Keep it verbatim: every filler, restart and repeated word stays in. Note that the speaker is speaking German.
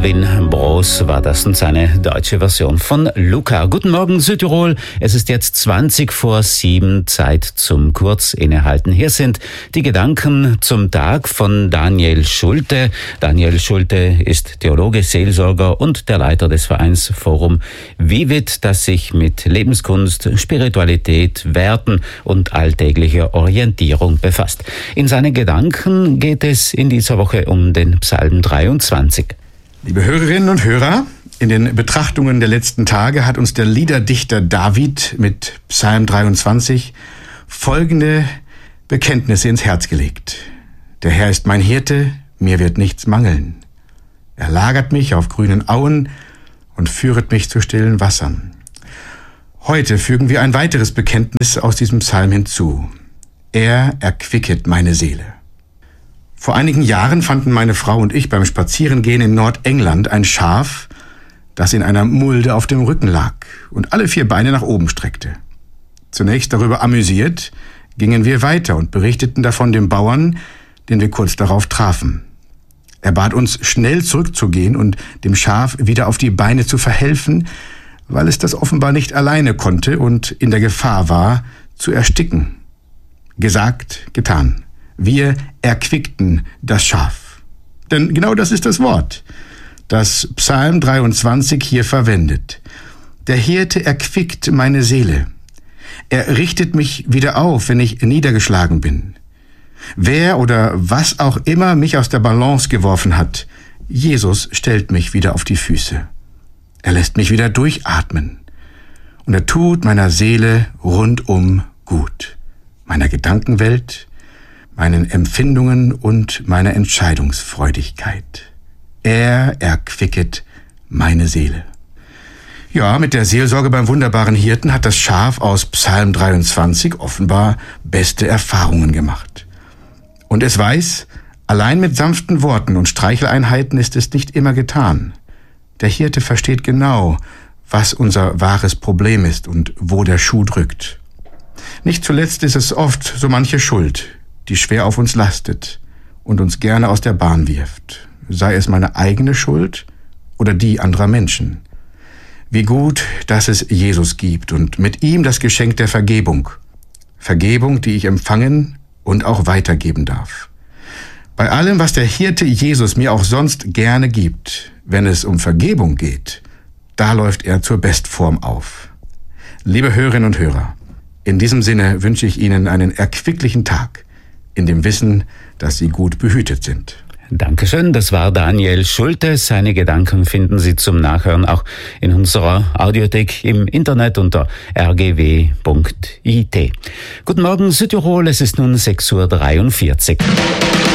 Erwin Broos war das und seine deutsche Version von Luca. Guten Morgen Südtirol, es ist jetzt zwanzig vor sieben, Zeit zum kurz innehalten. Hier sind die Gedanken zum Tag von Daniel Schulte. Daniel Schulte ist Theologe, Seelsorger und der Leiter des Vereins Forum Vivit, das sich mit Lebenskunst, Spiritualität, Werten und alltäglicher Orientierung befasst. In seinen Gedanken geht es in dieser Woche um den Psalm dreiundzwanzig. Liebe Hörerinnen und Hörer, in den Betrachtungen der letzten Tage hat uns der Liederdichter David mit Psalm dreiundzwanzig folgende Bekenntnisse ins Herz gelegt. Der Herr ist mein Hirte, mir wird nichts mangeln. Er lagert mich auf grünen Auen und führet mich zu stillen Wassern. Heute fügen wir ein weiteres Bekenntnis aus diesem Psalm hinzu. Er erquicket meine Seele. Vor einigen Jahren fanden meine Frau und ich beim Spazierengehen in Nordengland ein Schaf, das in einer Mulde auf dem Rücken lag und alle vier Beine nach oben streckte. Zunächst darüber amüsiert, gingen wir weiter und berichteten davon dem Bauern, den wir kurz darauf trafen. Er bat uns, schnell zurückzugehen und dem Schaf wieder auf die Beine zu verhelfen, weil es das offenbar nicht alleine konnte und in der Gefahr war, zu ersticken. Gesagt, getan. Wir erquickten das Schaf. Denn genau das ist das Wort, das Psalm dreiundzwanzig hier verwendet. Der Hirte erquickt meine Seele. Er richtet mich wieder auf, wenn ich niedergeschlagen bin. Wer oder was auch immer mich aus der Balance geworfen hat, Jesus stellt mich wieder auf die Füße. Er lässt mich wieder durchatmen. Und er tut meiner Seele rundum gut. Meiner Gedankenwelt, meinen Empfindungen und meiner Entscheidungsfreudigkeit. Er erquicket meine Seele. Ja, mit der Seelsorge beim wunderbaren Hirten hat das Schaf aus Psalm dreiundzwanzig offenbar beste Erfahrungen gemacht. Und es weiß, allein mit sanften Worten und Streicheleinheiten ist es nicht immer getan. Der Hirte versteht genau, was unser wahres Problem ist und wo der Schuh drückt. Nicht zuletzt ist es oft so manche Schuld, die schwer auf uns lastet und uns gerne aus der Bahn wirft. Sei es meine eigene Schuld oder die anderer Menschen. Wie gut, dass es Jesus gibt und mit ihm das Geschenk der Vergebung. Vergebung, die ich empfangen und auch weitergeben darf. Bei allem, was der Hirte Jesus mir auch sonst gerne gibt, wenn es um Vergebung geht, da läuft er zur Bestform auf. Liebe Hörerinnen und Hörer, in diesem Sinne wünsche ich Ihnen einen erquicklichen Tag, in dem Wissen, dass Sie gut behütet sind. Dankeschön, das war Daniel Schulte. Seine Gedanken finden Sie zum Nachhören auch in unserer Audiothek im Internet unter r g w punkt i t. Guten Morgen Südtirol, es ist nun sechs Uhr dreiundvierzig.